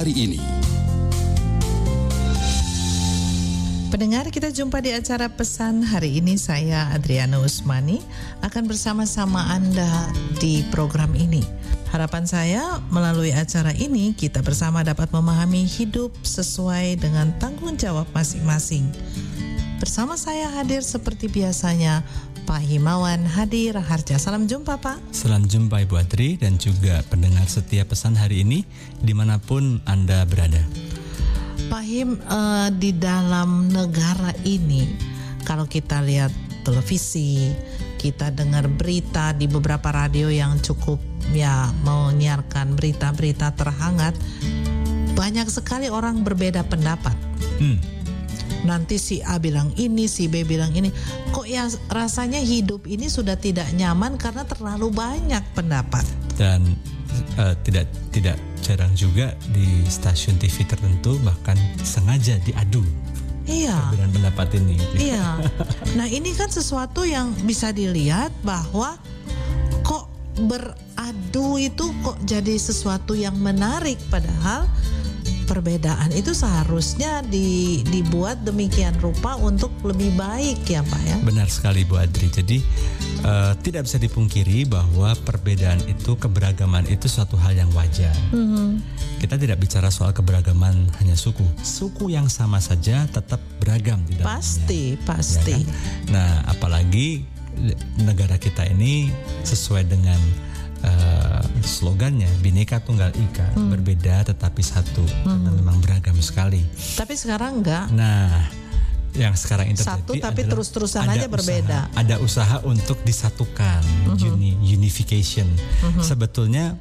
hari ini. Pendengar, kita jumpa di acara Pesan Hari ini. Saya Adriana Usmani akan bersama-sama Anda di program ini. Harapan saya melalui acara ini kita bersama dapat memahami hidup sesuai dengan tanggung jawab masing-masing. Bersama saya hadir seperti biasanya Pak Himawan Hadi Raharja. Salam jumpa Pak. Salam jumpa Ibu Adri dan juga pendengar setia Pesan Hari ini dimanapun Anda berada. Pak Him, di dalam negara ini kalau kita lihat televisi, kita dengar berita di beberapa radio yang cukup menyiarkan berita-berita terhangat, banyak sekali orang berbeda pendapat. Nanti si A bilang ini, si B bilang ini. Kok ya rasanya hidup ini sudah tidak nyaman karena terlalu banyak pendapat. Dan tidak jarang juga di stasiun TV tertentu bahkan sengaja diadu. Iya. Perbedaan pendapat ini. Iya. Nah, ini kan sesuatu yang bisa dilihat bahwa kok beradu itu kok jadi sesuatu yang menarik, padahal perbedaan itu seharusnya dibuat demikian rupa untuk lebih baik ya Pak ya. Benar sekali Bu Adri. Jadi tidak bisa dipungkiri bahwa perbedaan itu, keberagaman itu suatu hal yang wajar. Kita tidak bicara soal keberagaman hanya suku. Suku yang sama saja tetap beragam di dalamnya. Pasti. Ya kan? Nah, apalagi negara kita ini sesuai dengan slogannya Bhinneka Tunggal Ika, berbeda tetapi satu, karena memang beragam sekali. Tapi sekarang enggak. Nah, yang sekarang itu satu tapi terus-terusan aja berbeda. Ada usaha untuk disatukan, unification. Sebetulnya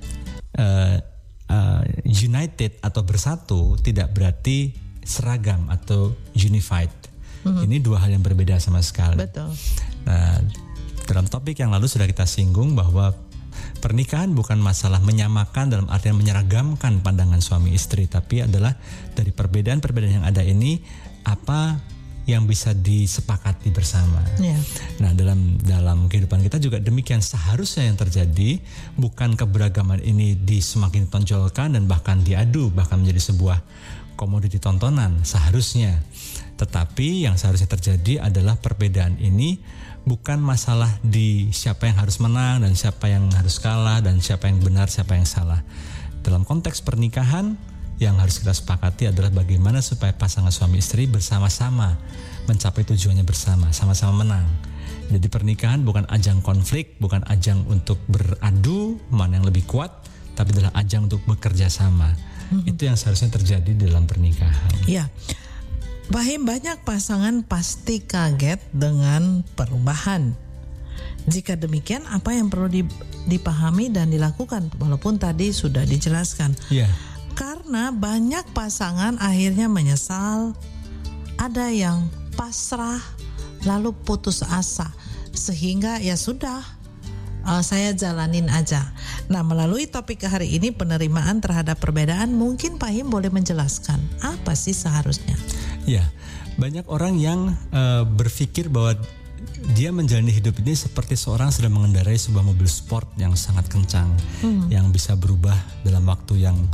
united atau bersatu tidak berarti seragam atau unified. Ini dua hal yang berbeda sama sekali. Betul. Nah, dalam topik yang lalu sudah kita singgung bahwa pernikahan bukan masalah menyamakan dalam artian menyeragamkan pandangan suami istri, tapi adalah dari perbedaan-perbedaan yang ada ini apa yang bisa disepakati bersama. Yeah. Nah, dalam kehidupan kita juga demikian seharusnya yang terjadi, bukan keberagaman ini semakin ditonjolkan dan bahkan diadu, bahkan menjadi sebuah komoditi tontonan seharusnya. Tetapi yang seharusnya terjadi adalah perbedaan ini bukan masalah di siapa yang harus menang dan siapa yang harus kalah dan siapa yang benar, siapa yang salah. Dalam konteks pernikahan, yang harus kita sepakati adalah bagaimana supaya pasangan suami istri bersama-sama mencapai tujuannya bersama, sama-sama menang. Jadi pernikahan bukan ajang konflik, bukan ajang untuk beradu mana yang lebih kuat, tapi adalah ajang untuk bekerja sama. Itu yang seharusnya terjadi dalam pernikahan. Iya. Bahim, banyak pasangan pasti kaget dengan perubahan. Jika demikian, apa yang perlu dipahami dan dilakukan? Walaupun tadi sudah dijelaskan. Iya. Karena banyak pasangan akhirnya menyesal, ada yang pasrah, lalu putus asa, sehingga ya sudah, saya jalanin aja. Nah, melalui topik hari ini, penerimaan terhadap perbedaan, mungkin Pak Him boleh menjelaskan apa sih seharusnya? Ya, banyak orang yang berpikir bahwa dia menjalani hidup ini seperti seorang sedang mengendarai sebuah mobil sport yang sangat kencang, yang bisa berubah dalam waktu yang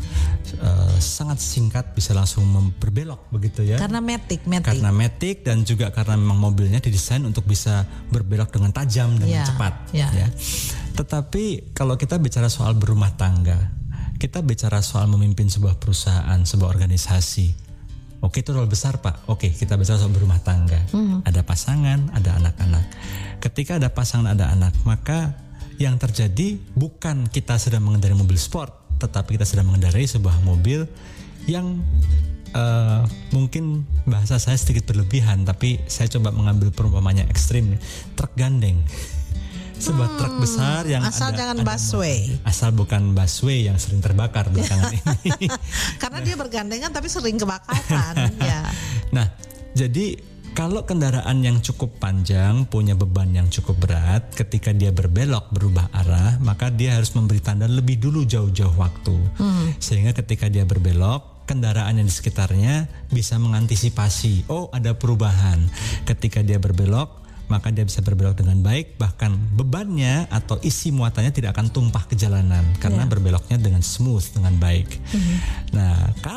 sangat singkat, bisa langsung berbelok begitu ya. Karena matic. Karena matic dan juga karena memang mobilnya didesain untuk bisa berbelok dengan tajam dan cepat. Ya. Tetapi kalau kita bicara soal berumah tangga, kita bicara soal memimpin sebuah perusahaan, sebuah organisasi. Oke, itu role besar Pak. Oke, kita bicara soal berumah tangga. Ada pasangan, ada anak-anak. Ketika ada pasangan, ada anak, maka yang terjadi bukan kita sedang mengendarai mobil sport, tetapi kita sedang mengendarai sebuah mobil yang mungkin bahasa saya sedikit berlebihan, tapi saya coba mengambil perumpamaan yang ekstrim. Truk gandeng. Sebuah truk besar yang asal jangan busway. Asal bukan busway yang sering terbakar belakangan ini. Karena dia bergandengan tapi sering kebakaran. Ya. Nah, jadi kalau kendaraan yang cukup panjang punya beban yang cukup berat, ketika dia berbelok berubah arah, maka dia harus memberi tanda lebih dulu jauh-jauh waktu. Sehingga ketika dia berbelok, kendaraan yang di sekitarnya bisa mengantisipasi, oh ada perubahan. Ketika dia berbelok, maka dia bisa berbelok dengan baik, bahkan bebannya atau isi muatannya tidak akan tumpah ke jalanan karena berbeloknya dengan smooth, dengan baik. Nah,